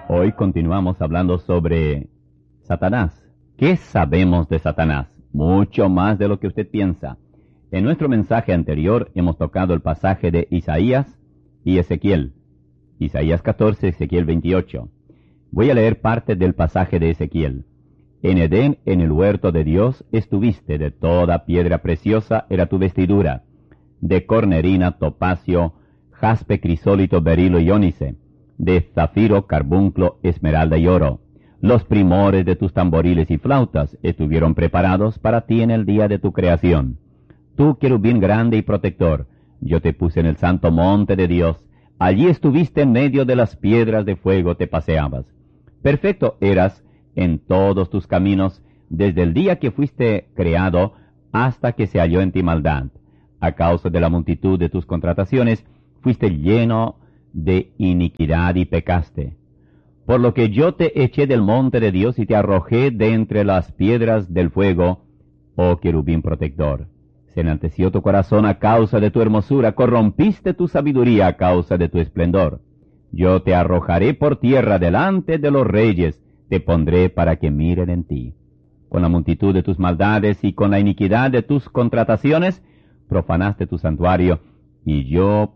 Hoy continuamos hablando sobre Satanás. ¿Qué sabemos de Satanás? Mucho más de lo que usted piensa. En nuestro mensaje anterior hemos tocado el pasaje de Isaías y Ezequiel. Isaías 14, Ezequiel 28. Voy a leer parte del pasaje de Ezequiel. En Edén, en el huerto de Dios, estuviste, de toda piedra preciosa era tu vestidura, de cornerina, topacio, jaspe, crisólito, berilo y ónice, de zafiro, carbunclo, esmeralda y oro. Los primores de tus tamboriles y flautas estuvieron preparados para ti en el día de tu creación. Tú, querubín grande y protector, yo te puse en el santo monte de Dios. Allí estuviste en medio de las piedras de fuego, te paseabas. Perfecto eras en todos tus caminos, desde el día que fuiste creado hasta que se halló en ti maldad. A causa de la multitud de tus contrataciones, fuiste lleno de iniquidad y pecaste. Por lo que yo te eché del monte de Dios y te arrojé de entre las piedras del fuego, oh querubín protector. Se enalteció tu corazón a causa de tu hermosura, corrompiste tu sabiduría a causa de tu esplendor. Yo te arrojaré por tierra delante de los reyes, te pondré para que miren en ti. Con la multitud de tus maldades y con la iniquidad de tus contrataciones, profanaste tu santuario, y yo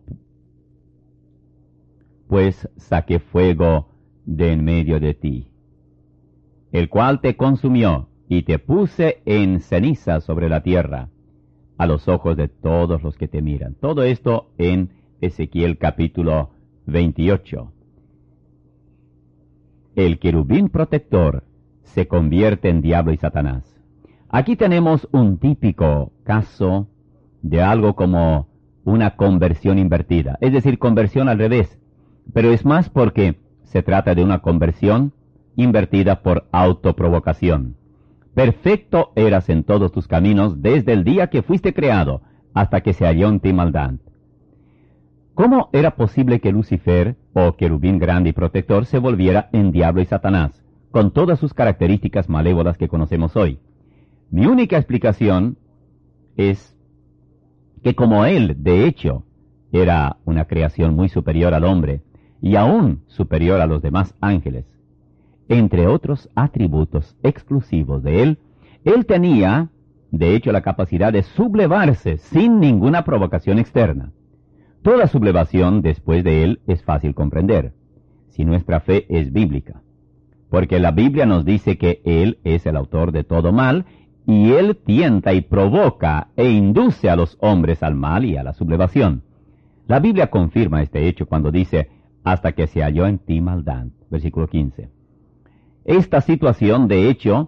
pues saqué fuego de en medio de ti, el cual te consumió, y te puse en ceniza sobre la tierra, a los ojos de todos los que te miran. Todo esto en Ezequiel capítulo 28. El querubín protector se convierte en diablo y Satanás. Aquí tenemos un típico caso de algo como una conversión invertida, es decir, conversión al revés, pero es más porque se trata de una conversión invertida por autoprovocación. Perfecto eras en todos tus caminos desde el día que fuiste creado hasta que se halló en ti maldad. ¿Cómo era posible que Lucifer, o querubín grande y protector, se volviera en diablo y Satanás, con todas sus características malévolas que conocemos hoy? Mi única explicación es que como él, de hecho, era una creación muy superior al hombre, y aún superior a los demás ángeles, entre otros atributos exclusivos de él, él tenía, de hecho, la capacidad de sublevarse sin ninguna provocación externa. Toda sublevación después de él es fácil comprender, si nuestra fe es bíblica, porque la Biblia nos dice que él es el autor de todo mal, y él tienta y provoca e induce a los hombres al mal y a la sublevación. La Biblia confirma este hecho cuando dice, hasta que se halló en ti maldad, versículo 15. Esta situación, de hecho,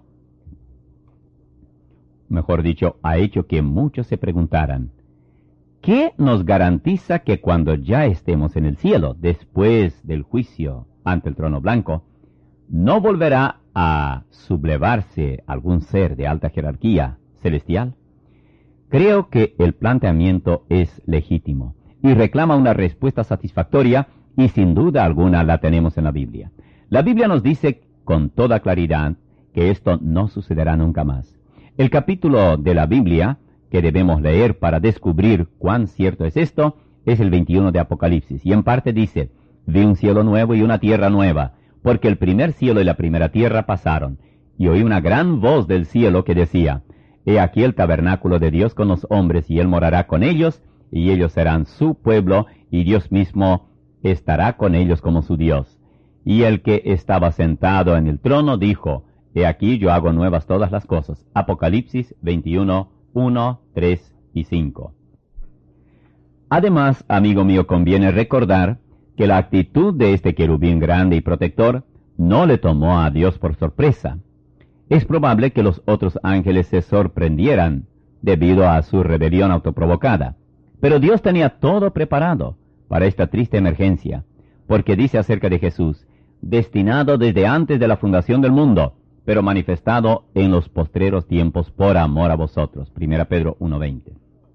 mejor dicho, ha hecho que muchos se preguntaran, ¿qué nos garantiza que cuando ya estemos en el cielo, después del juicio ante el trono blanco, no volverá a sublevarse algún ser de alta jerarquía celestial? Creo que el planteamiento es legítimo y reclama una respuesta satisfactoria, y sin duda alguna la tenemos en la Biblia. La Biblia nos dice con toda claridad que esto no sucederá nunca más. El capítulo de la Biblia que debemos leer para descubrir cuán cierto es esto es el 21 de Apocalipsis, y en parte dice, vi un cielo nuevo y una tierra nueva, porque el primer cielo y la primera tierra pasaron, y oí una gran voz del cielo que decía, he aquí el tabernáculo de Dios con los hombres, y él morará con ellos, y ellos serán su pueblo, y Dios mismo estará con ellos como su Dios. Y el que estaba sentado en el trono dijo, he aquí yo hago nuevas todas las cosas. Apocalipsis 21, 1, 3 y 5. Además, amigo mío, conviene recordar que la actitud de este querubín grande y protector no le tomó a Dios por sorpresa. Es probable que los otros ángeles se sorprendieran debido a su rebelión autoprovocada, pero Dios tenía todo preparado para esta triste emergencia, porque dice acerca de Jesús, destinado desde antes de la fundación del mundo, pero manifestado en los postreros tiempos por amor a vosotros. 1 Pedro 1:20.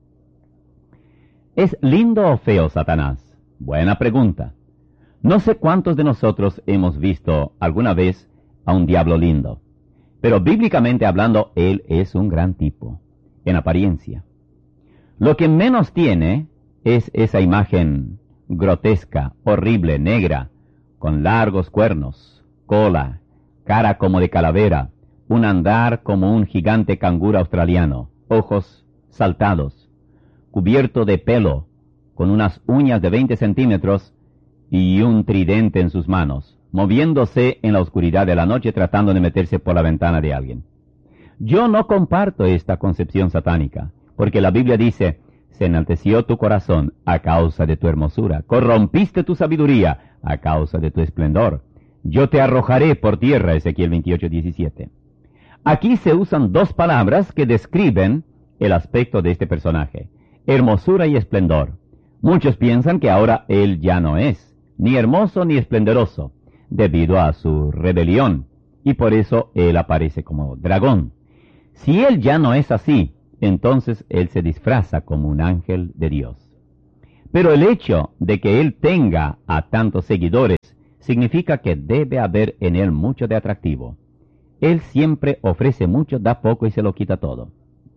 ¿Es lindo o feo Satanás? Buena pregunta. No sé cuántos de nosotros hemos visto alguna vez a un diablo lindo, pero bíblicamente hablando, él es un gran tipo, en apariencia. Lo que menos tiene es esa imagen grotesca, horrible, negra, con largos cuernos, cola, cara como de calavera, un andar como un gigante canguro australiano, ojos saltados, cubierto de pelo, con unas uñas de 20 centímetros y un tridente en sus manos, moviéndose en la oscuridad de la noche tratando de meterse por la ventana de alguien. Yo no comparto esta concepción satánica, porque la Biblia dice, se enalteció tu corazón a causa de tu hermosura, corrompiste tu sabiduría a causa de tu esplendor. Yo te arrojaré por tierra, Ezequiel 28:17. Aquí se usan dos palabras que describen el aspecto de este personaje, hermosura y esplendor. Muchos piensan que ahora él ya no es, ni hermoso ni esplendoroso, debido a su rebelión, y por eso él aparece como dragón. Si él ya no es así, entonces él se disfraza como un ángel de Dios. Pero el hecho de que él tenga a tantos seguidores significa que debe haber en él mucho de atractivo. Él siempre ofrece mucho, da poco y se lo quita todo.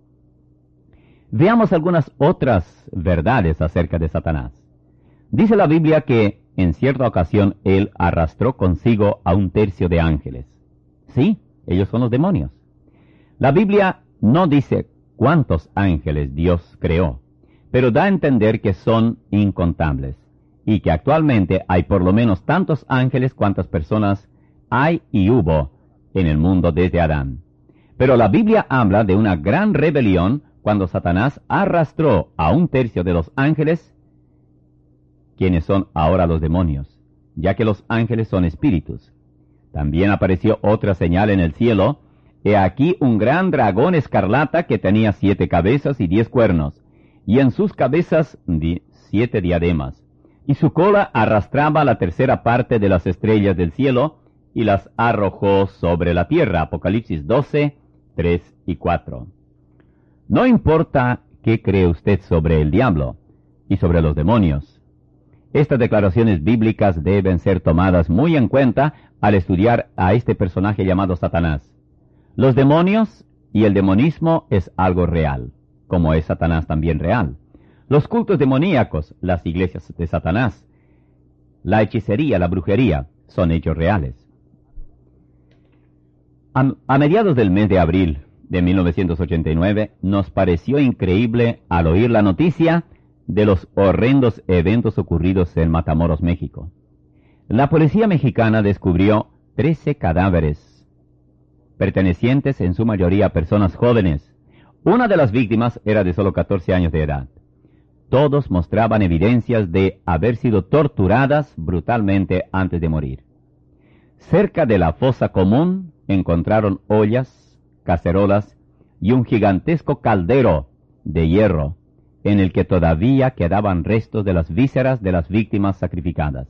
Veamos algunas otras verdades acerca de Satanás. Dice la Biblia que en cierta ocasión él arrastró consigo a un tercio de ángeles. Sí, ellos son los demonios. La Biblia no dice cuántos ángeles Dios creó, pero da a entender que son incontables, y que actualmente hay por lo menos tantos ángeles cuantas personas hay y hubo en el mundo desde Adán. Pero la Biblia habla de una gran rebelión cuando Satanás arrastró a un tercio de los ángeles, quienes son ahora los demonios, ya que los ángeles son espíritus. También apareció otra señal en el cielo. He aquí un gran dragón escarlata que tenía 7 cabezas y 10 cuernos, y en sus cabezas 7 diademas, y su cola arrastraba la tercera parte de las estrellas del cielo, y las arrojó sobre la tierra. Apocalipsis 12, 3 y 4. No importa qué cree usted sobre el diablo y sobre los demonios. Estas declaraciones bíblicas deben ser tomadas muy en cuenta al estudiar a este personaje llamado Satanás. Los demonios y el demonismo es algo real, como es Satanás también real. Los cultos demoníacos, las iglesias de Satanás, la hechicería, la brujería, son hechos reales. A mediados del mes de abril de 1989, nos pareció increíble al oír la noticia de los horrendos eventos ocurridos en Matamoros, México. La policía mexicana descubrió 13 cadáveres, pertenecientes en su mayoría a personas jóvenes. Una de las víctimas era de solo 14 años de edad. Todos mostraban evidencias de haber sido torturadas brutalmente antes de morir. Cerca de la fosa común encontraron ollas, cacerolas y un gigantesco caldero de hierro en el que todavía quedaban restos de las vísceras de las víctimas sacrificadas.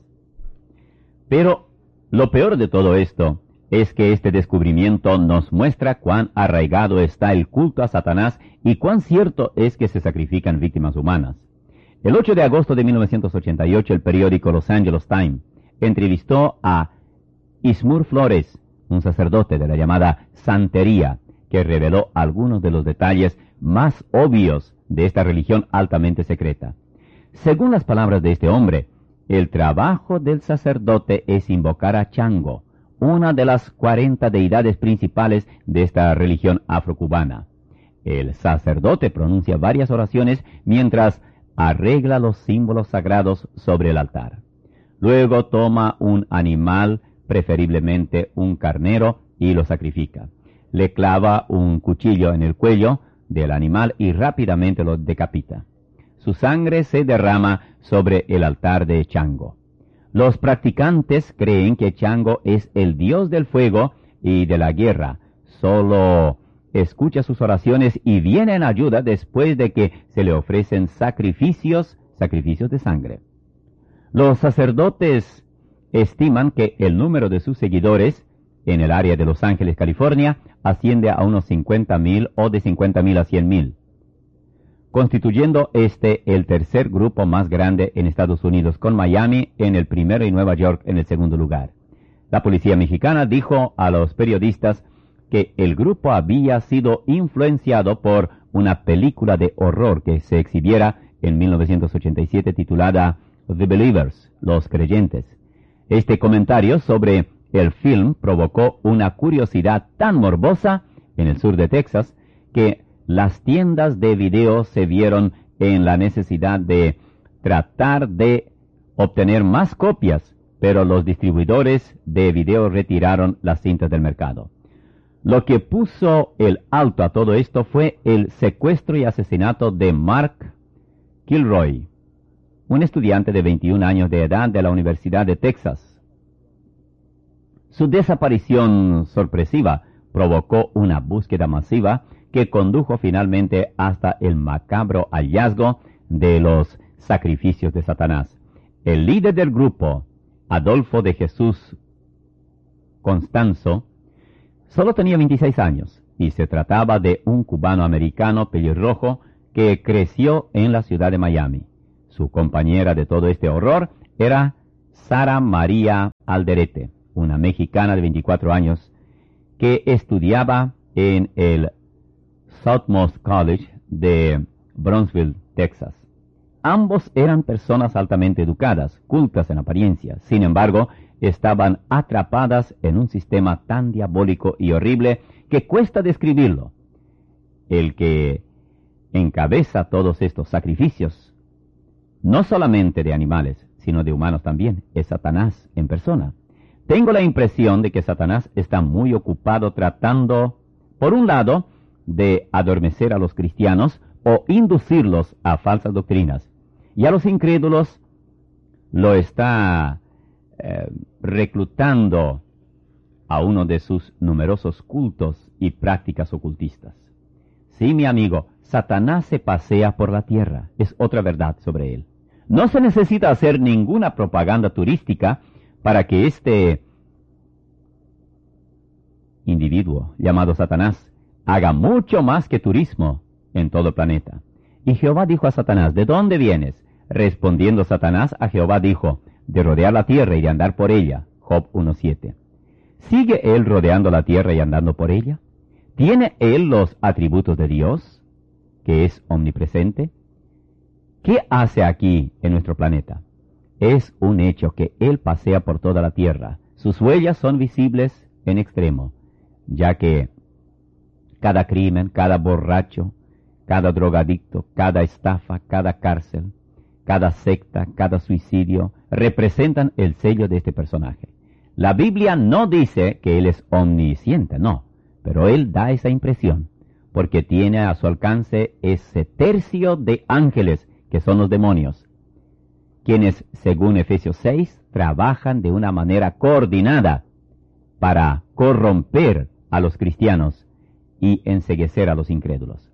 Pero lo peor de todo esto es que este descubrimiento nos muestra cuán arraigado está el culto a Satanás y cuán cierto es que se sacrifican víctimas humanas. El 8 de agosto de 1988, el periódico Los Angeles Times entrevistó a Ismur Flores, un sacerdote de la llamada santería, que reveló algunos de los detalles más obvios de esta religión altamente secreta. Según las palabras de este hombre, el trabajo del sacerdote es invocar a Chango, una de las 40 deidades principales de esta religión afrocubana. El sacerdote pronuncia varias oraciones mientras arregla los símbolos sagrados sobre el altar. Luego toma un animal, preferiblemente un carnero, y lo sacrifica. Le clava un cuchillo en el cuello del animal y rápidamente lo decapita. Su sangre se derrama sobre el altar de Chango. Los practicantes creen que Chango es el dios del fuego y de la guerra. Solo escucha sus oraciones y viene en ayuda después de que se le ofrecen sacrificios de sangre. Los sacerdotes estiman que el número de sus seguidores en el área de Los Ángeles, California, asciende a unos 50,000 o de 50,000 a 100,000, constituyendo el tercer grupo más grande en Estados Unidos, con Miami en el primero y Nueva York en el segundo lugar. La policía mexicana dijo a los periodistas que el grupo había sido influenciado por una película de horror que se exhibiera en 1987 titulada The Believers, Los Creyentes. Este comentario sobre El film provocó una curiosidad tan morbosa en el sur de Texas que las tiendas de video se vieron en la necesidad de tratar de obtener más copias, pero los distribuidores de video retiraron las cintas del mercado. Lo que puso el alto a todo esto fue el secuestro y asesinato de Mark Kilroy, un estudiante de 21 años de edad de la Universidad de Texas. Su desaparición sorpresiva provocó una búsqueda masiva que condujo finalmente hasta el macabro hallazgo de los sacrificios de Satanás. El líder del grupo, Adolfo de Jesús Constanzo, solo tenía 26 años y se trataba de un cubano-americano pelirrojo que creció en la ciudad de Miami. Su compañera de todo este horror era Sara María Alderete, una mexicana de 24 años que estudiaba en el Southmost College de Brownsville, Texas. Ambos eran personas altamente educadas, cultas en apariencia. Sin embargo, estaban atrapadas en un sistema tan diabólico y horrible que cuesta describirlo. El que encabeza todos estos sacrificios, no solamente de animales, sino de humanos también, es Satanás en persona. Tengo la impresión de que Satanás está muy ocupado tratando, por un lado, de adormecer a los cristianos o inducirlos a falsas doctrinas. Y a los incrédulos lo está reclutando a uno de sus numerosos cultos y prácticas ocultistas. Sí, mi amigo, Satanás se pasea por la tierra, es otra verdad sobre él. No se necesita hacer ninguna propaganda turística para que este individuo llamado Satanás haga mucho más que turismo en todo el planeta. Y Jehová dijo a Satanás, ¿de dónde vienes? Respondiendo Satanás a Jehová dijo, de rodear la tierra y de andar por ella. Job 1:7. ¿Sigue él rodeando la tierra y andando por ella? ¿Tiene él los atributos de Dios, que es omnipresente? ¿Qué hace aquí en nuestro planeta? Es un hecho que él pasea por toda la tierra. Sus huellas son visibles en extremo, ya que cada crimen, cada borracho, cada drogadicto, cada estafa, cada cárcel, cada secta, cada suicidio, representan el sello de este personaje. La Biblia no dice que él es omnisciente, no, pero él da esa impresión, porque tiene a su alcance ese tercio de ángeles que son los demonios, quienes, según Efesios 6, trabajan de una manera coordinada para corromper a los cristianos y enceguecer a los incrédulos.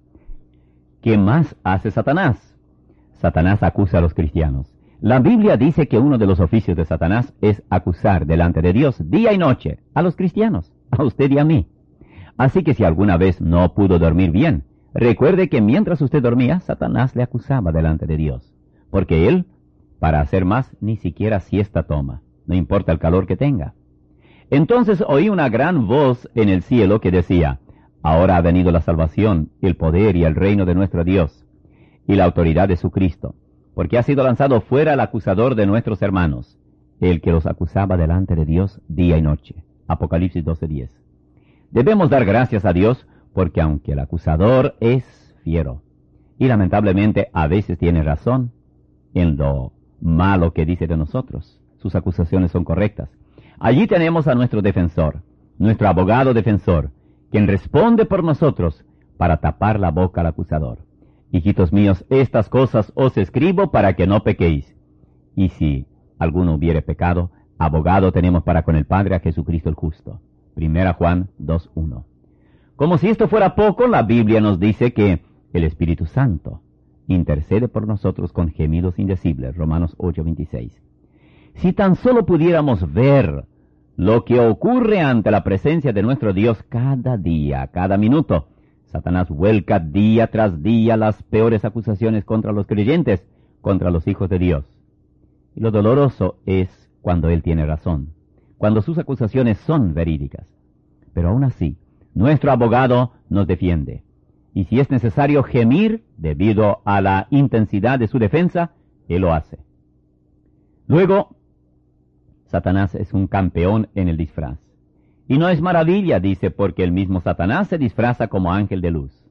¿Qué más hace Satanás? Satanás acusa a los cristianos. La Biblia dice que uno de los oficios de Satanás es acusar delante de Dios día y noche a los cristianos, a usted y a mí. Así que si alguna vez no pudo dormir bien, recuerde que mientras usted dormía, Satanás le acusaba delante de Dios, porque él, para hacer más, ni siquiera siesta toma, no importa el calor que tenga. Entonces oí una gran voz en el cielo que decía, ahora ha venido la salvación, el poder y el reino de nuestro Dios, y la autoridad de su Cristo, porque ha sido lanzado fuera el acusador de nuestros hermanos, el que los acusaba delante de Dios día y noche. Apocalipsis 12:10. Debemos dar gracias a Dios, porque aunque el acusador es fiero, y lamentablemente a veces tiene razón en lo malo que dice de nosotros, sus acusaciones son correctas. Allí tenemos a nuestro defensor, nuestro abogado defensor, quien responde por nosotros para tapar la boca al acusador. Hijitos míos, estas cosas os escribo para que no pequéis. Y si alguno hubiere pecado, abogado tenemos para con el Padre a Jesucristo el justo. 1 Juan 2:1. Como si esto fuera poco, la Biblia nos dice que el Espíritu Santo intercede por nosotros con gemidos indecibles. Romanos 8:26. Si tan solo pudiéramos ver lo que ocurre ante la presencia de nuestro Dios cada día, cada minuto. Satanás vuelca día tras día las peores acusaciones contra los creyentes, contra los hijos de Dios. Y lo doloroso es cuando él tiene razón, cuando sus acusaciones son verídicas. Pero aún así, nuestro abogado nos defiende. Y si es necesario gemir debido a la intensidad de su defensa, él lo hace. Luego, Satanás es un campeón en el disfraz. Y no es maravilla, dice, porque el mismo Satanás se disfraza como ángel de luz.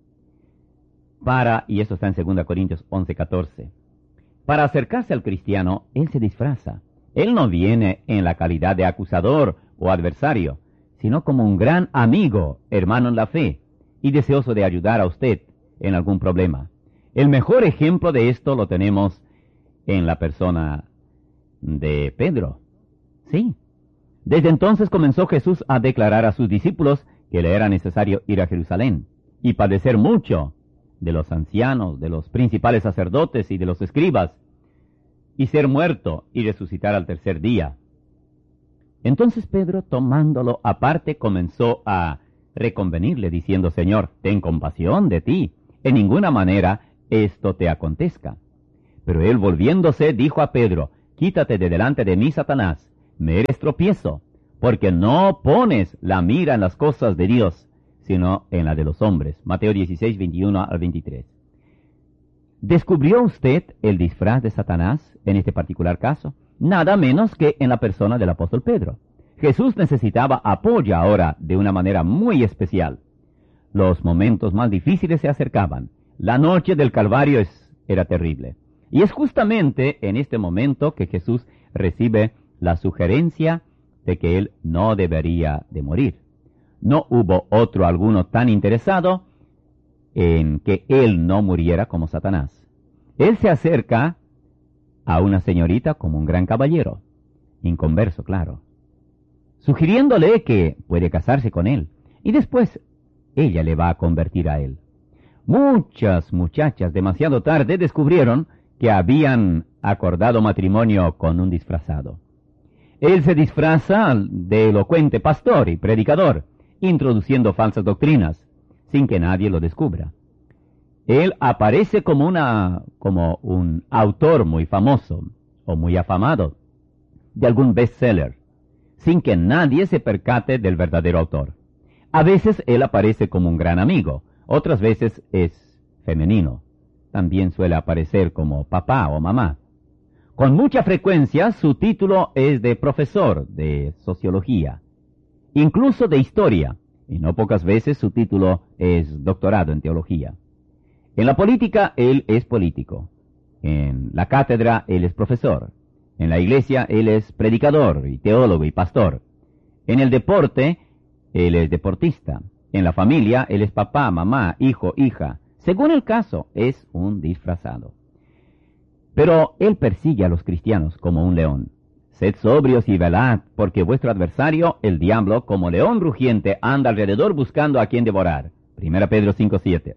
Y eso está en 2 Corintios 11:14. Para acercarse al cristiano, él se disfraza. Él no viene en la calidad de acusador o adversario, sino como un gran amigo, hermano en la fe, y deseoso de ayudar a usted en algún problema. El mejor ejemplo de esto lo tenemos en la persona de Pedro. Sí. Desde entonces comenzó Jesús a declarar a sus discípulos que le era necesario ir a Jerusalén y padecer mucho de los ancianos, de los principales sacerdotes y de los escribas, y ser muerto y resucitar al tercer día. Entonces Pedro, tomándolo aparte, comenzó a reconvenirle, diciendo: Señor, ten compasión de ti, en ninguna manera esto te acontezca. Pero él, volviéndose, dijo a Pedro: Quítate de delante de mí, Satanás, me eres tropiezo, porque no pones la mira en las cosas de Dios, sino en la de los hombres. Mateo 16, 21 al 23. ¿Descubrió usted el disfraz de Satanás en este particular caso? Nada menos que en la persona del apóstol Pedro. Jesús necesitaba apoyo ahora de una manera muy especial. Los momentos más difíciles se acercaban. La noche del Calvario era terrible. Y es justamente en este momento que Jesús recibe la sugerencia de que él no debería de morir. No hubo otro alguno tan interesado en que él no muriera como Satanás. Él se acerca a una señorita como un gran caballero, inconverso, claro, sugiriéndole que puede casarse con él, y después ella le va a convertir a él. Muchas muchachas demasiado tarde descubrieron que habían acordado matrimonio con un disfrazado. Él se disfraza de elocuente pastor y predicador, introduciendo falsas doctrinas, sin que nadie lo descubra. Él aparece como un autor muy famoso o muy afamado de algún bestseller, sin que nadie se percate del verdadero autor. A veces él aparece como un gran amigo, otras veces es femenino. También suele aparecer como papá o mamá. Con mucha frecuencia su título es de profesor de sociología, incluso de historia, y no pocas veces su título es doctorado en teología. En la política él es político, en la cátedra él es profesor, en la iglesia él es predicador y teólogo y pastor, en el deporte él es deportista, en la familia él es papá, mamá, hijo, hija. Según el caso, es un disfrazado. Pero él persigue a los cristianos como un león. Sed sobrios y velad, porque vuestro adversario, el diablo, como león rugiente, anda alrededor buscando a quien devorar. 1 Pedro 5:7.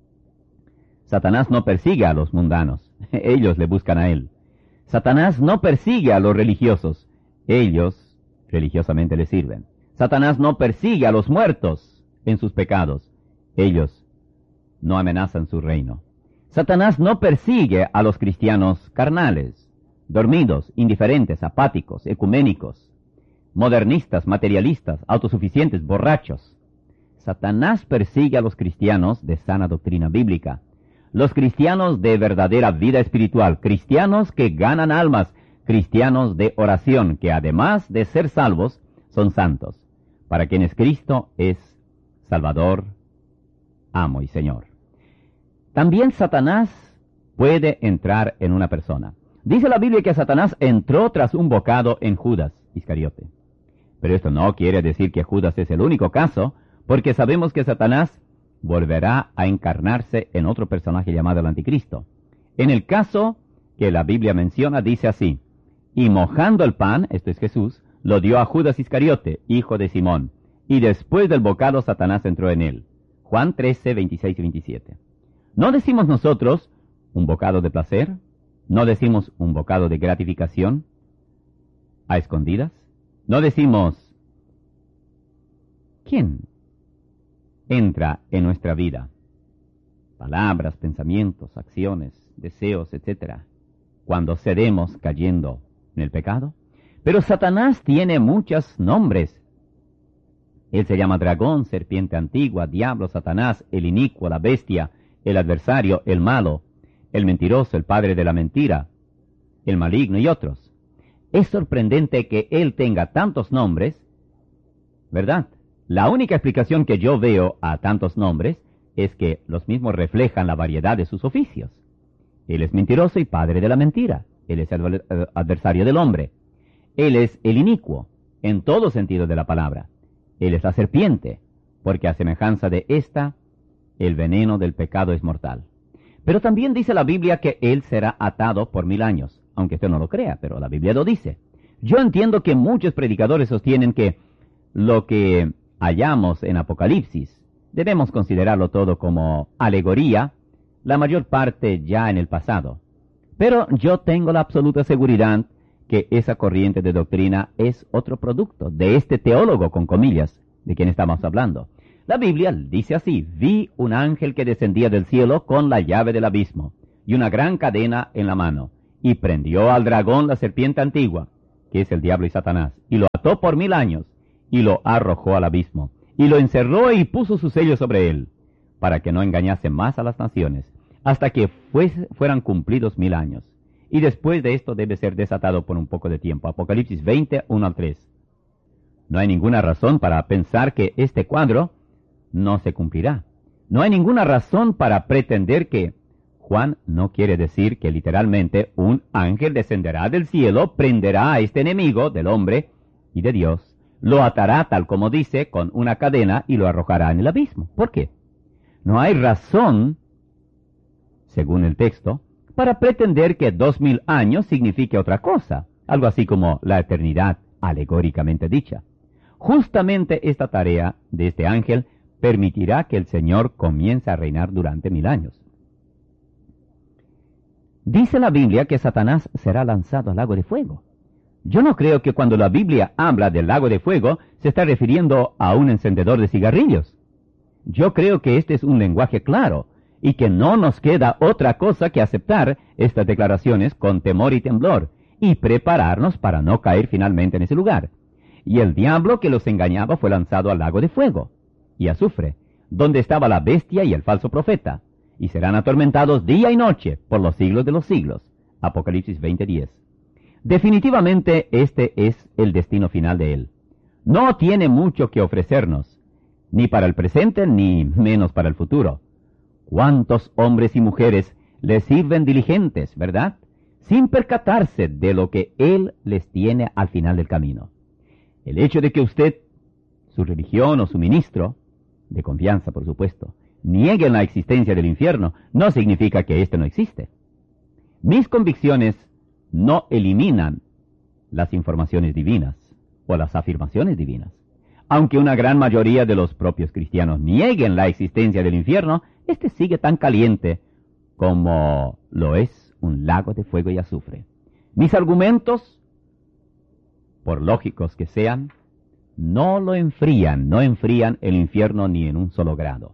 Satanás no persigue a los mundanos, ellos le buscan a él. Satanás no persigue a los religiosos, ellos religiosamente le sirven. Satanás no persigue a los muertos en sus pecados, ellos no amenazan su reino. Satanás no persigue a los cristianos carnales, dormidos, indiferentes, apáticos, ecuménicos, modernistas, materialistas, autosuficientes, borrachos. Satanás persigue a los cristianos de sana doctrina bíblica, los cristianos de verdadera vida espiritual, cristianos que ganan almas, cristianos de oración, que además de ser salvos, son santos, para quienes Cristo es Salvador, amo y Señor. También Satanás puede entrar en una persona. Dice la Biblia que Satanás entró tras un bocado en Judas Iscariote. Pero esto no quiere decir que Judas es el único caso, porque sabemos que Satanás volverá a encarnarse en otro personaje llamado el Anticristo. En el caso que la Biblia menciona, dice así: y mojando el pan, esto es Jesús, lo dio a Judas Iscariote, hijo de Simón, y después del bocado Satanás entró en él. Juan 13, 26 y 27. ¿No decimos nosotros un bocado de placer? ¿No decimos un bocado de gratificación a escondidas? ¿No decimos quién entra en nuestra vida? Palabras, pensamientos, acciones, deseos, etc. Cuando cedemos cayendo en el pecado. Pero Satanás tiene muchos nombres. Él se llama dragón, serpiente antigua, diablo, Satanás, el inicuo, la bestia, el adversario, el malo, el mentiroso, el padre de la mentira, el maligno y otros. Es sorprendente que él tenga tantos nombres, ¿verdad? La única explicación que yo veo a tantos nombres es que los mismos reflejan la variedad de sus oficios. Él es mentiroso y padre de la mentira. Él es el adversario del hombre. Él es el inicuo, en todo sentido de la palabra. Él es la serpiente, porque a semejanza de esta, el veneno del pecado es mortal. Pero también dice la Biblia que él será atado por 1000 años, aunque usted no lo crea, pero la Biblia lo dice. Yo entiendo que muchos predicadores sostienen que lo que hallamos en Apocalipsis debemos considerarlo todo como alegoría, la mayor parte ya en el pasado. Pero yo tengo la absoluta seguridad que esa corriente de doctrina es otro producto de este teólogo, con comillas, de quien estamos hablando. La Biblia dice así: vi un ángel que descendía del cielo con la llave del abismo y una gran cadena en la mano, y prendió al dragón, la serpiente antigua, que es el diablo y Satanás, y lo ató por 1000 años, y lo arrojó al abismo, y lo encerró y puso su sello sobre él, para que no engañase más a las naciones, hasta que fueran cumplidos 1000 años. Y después de esto debe ser desatado por un poco de tiempo. Apocalipsis 20, 1 al 3. No hay ninguna razón para pensar que este cuadro no se cumplirá. No hay ninguna razón para pretender que Juan no quiere decir que literalmente un ángel descenderá del cielo, prenderá a este enemigo del hombre y de Dios, lo atará tal como dice con una cadena y lo arrojará en el abismo. ¿Por qué? No hay razón, según el texto, para pretender que 2000 años signifique otra cosa, algo así como la eternidad alegóricamente dicha. Justamente esta tarea de este ángel permitirá que el Señor comience a reinar durante 1000 años. Dice la Biblia que Satanás será lanzado al lago de fuego. Yo no creo que cuando la Biblia habla del lago de fuego se está refiriendo a un encendedor de cigarrillos. Yo creo que este es un lenguaje claro y que no nos queda otra cosa que aceptar estas declaraciones con temor y temblor y prepararnos para no caer finalmente en ese lugar. Y el diablo que los engañaba fue lanzado al lago de fuego y azufre, donde estaba la bestia y el falso profeta, y serán atormentados día y noche por los siglos de los siglos. Apocalipsis 20:10. Definitivamente este es el destino final de él. No tiene mucho que ofrecernos, ni para el presente ni menos para el futuro. ¿Cuántos hombres y mujeres le sirven diligentes, verdad? Sin percatarse de lo que él les tiene al final del camino. El hecho de que usted, su religión o su ministro, de confianza por supuesto, nieguen la existencia del infierno, no significa que éste no existe. Mis convicciones no eliminan las informaciones divinas o las afirmaciones divinas. Aunque una gran mayoría de los propios cristianos nieguen la existencia del infierno, este sigue tan caliente como lo es un lago de fuego y azufre. Mis argumentos, por lógicos que sean, no enfrían el infierno ni en un solo grado.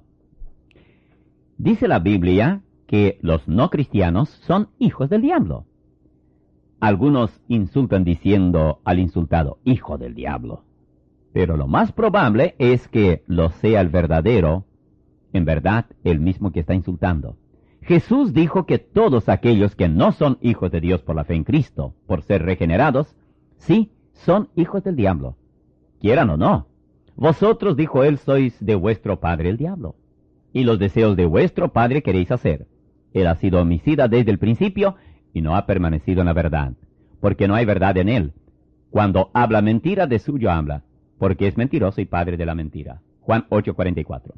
Dice la Biblia que los no cristianos son hijos del diablo. Algunos insultan diciendo al insultado, hijo del diablo. Pero lo más probable es que lo sea el verdadero, en verdad, el mismo que está insultando. Jesús dijo que todos aquellos que no son hijos de Dios por la fe en Cristo, por ser regenerados, sí, son hijos del diablo. Quieran o no. Vosotros, dijo él, sois de vuestro padre el diablo, y los deseos de vuestro padre queréis hacer. Él ha sido homicida desde el principio y no ha permanecido en la verdad, porque no hay verdad en él. Cuando habla mentira, de suyo habla, porque es mentiroso y padre de la mentira. Juan 8:44.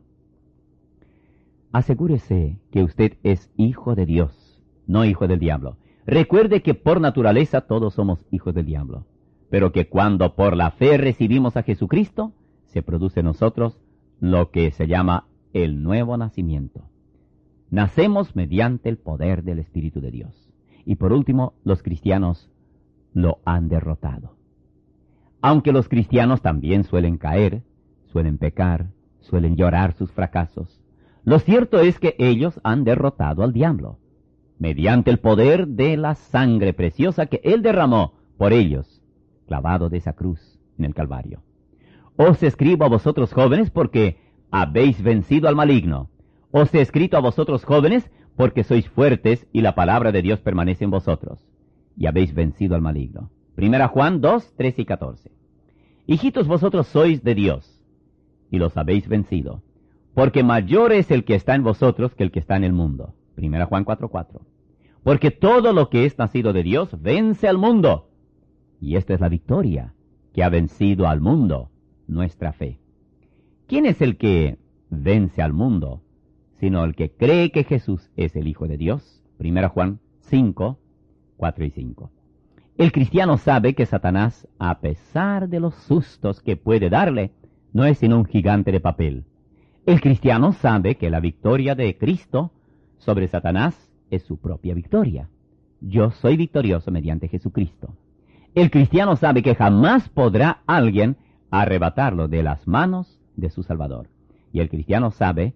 Asegúrese que usted es hijo de Dios, no hijo del diablo. Recuerde que por naturaleza todos somos hijos del diablo, pero que cuando por la fe recibimos a Jesucristo, se produce en nosotros lo que se llama el nuevo nacimiento. Nacemos mediante el poder del Espíritu de Dios. Y por último, los cristianos lo han derrotado. Aunque los cristianos también suelen caer, suelen pecar, suelen llorar sus fracasos, lo cierto es que ellos han derrotado al diablo, mediante el poder de la sangre preciosa que él derramó por ellos, clavado de esa cruz en el Calvario. Os escribo a vosotros jóvenes porque habéis vencido al maligno. Os he escrito a vosotros jóvenes porque sois fuertes y la palabra de Dios permanece en vosotros, y habéis vencido al maligno. Primera Juan 2, 13 y 14. Hijitos, vosotros sois de Dios, y los habéis vencido, porque mayor es el que está en vosotros que el que está en el mundo. Primera Juan 4, 4. Porque todo lo que es nacido de Dios vence al mundo. Y esta es la victoria que ha vencido al mundo, nuestra fe. ¿Quién es el que vence al mundo, sino el que cree que Jesús es el Hijo de Dios? Primera Juan 5, 4 y 5. El cristiano sabe que Satanás, a pesar de los sustos que puede darle, no es sino un gigante de papel. El cristiano sabe que la victoria de Cristo sobre Satanás es su propia victoria. Yo soy victorioso mediante Jesucristo. El cristiano sabe que jamás podrá alguien arrebatarlo de las manos de su Salvador. Y el cristiano sabe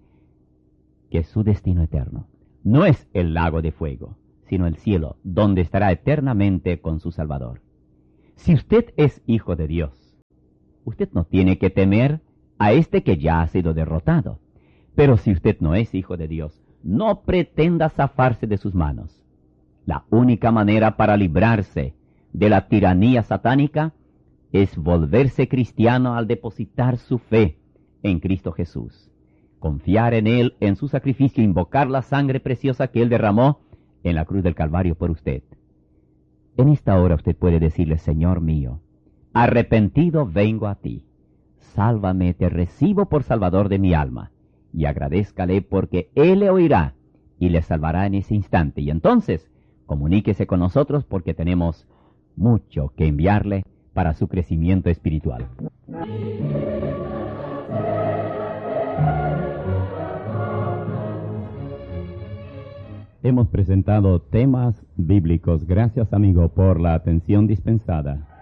que su destino eterno no es el lago de fuego, sino el cielo, donde estará eternamente con su Salvador. Si usted es hijo de Dios, usted no tiene que temer a este que ya ha sido derrotado. Pero si usted no es hijo de Dios, no pretenda zafarse de sus manos. La única manera para librarse de la tiranía satánica es volverse cristiano al depositar su fe en Cristo Jesús, confiar en Él, en su sacrificio, invocar la sangre preciosa que Él derramó en la cruz del Calvario por usted. En esta hora usted puede decirle: Señor mío, arrepentido vengo a ti. Sálvame, te recibo por Salvador de mi alma. Y agradézcale porque Él le oirá y le salvará en ese instante. Y entonces, comuníquese con nosotros porque tenemos mucho que enviarle para su crecimiento espiritual. Hemos presentado temas bíblicos. Gracias, amigo, por la atención dispensada.